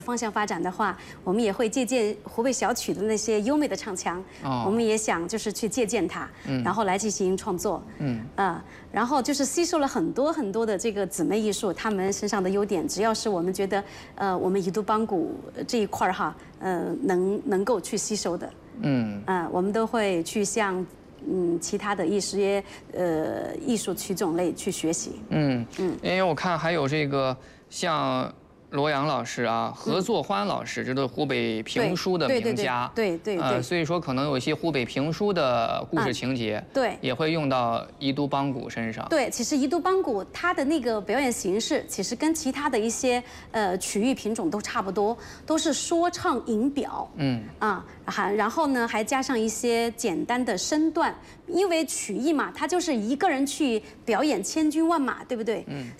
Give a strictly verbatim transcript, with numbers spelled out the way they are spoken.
方向发展的话，我们也会借鉴湖北小曲的那些优美的唱腔，哦、我们也想就是去借鉴它，嗯、然后来进行创作，嗯啊、呃，然后就是吸收了很多很多的这个姊妹艺术，她们身上的优点，只要是我们觉得呃我们宜都邦鼓这一块儿哈，呃能能够去吸收的，嗯啊、呃，我们都会去向嗯其他的一些呃艺术曲种类去学习，嗯嗯， 因为我看还有这个像。罗阳老师啊，何作欢老师，这都是湖北评书的名家， 对对对， 呃，所以说可能有一些湖北评书的故事情节， 对， 也会用到宜都邦鼓身上。 对，其实宜都邦鼓它的那个表演形式，其实跟其他的一些呃曲艺品种都差不多，都是说唱吟表，嗯啊，还然后呢还加上一些简单的身段，因为曲艺嘛，它就是一个人去表演千军万马，对不对？嗯，